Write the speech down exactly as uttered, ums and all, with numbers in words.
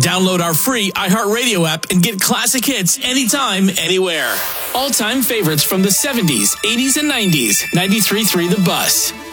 Download our free iHeartRadio app and get classic hits anytime, anywhere. All-time favorites from the seventies, eighties, and nineties. ninety-three point three The Bus.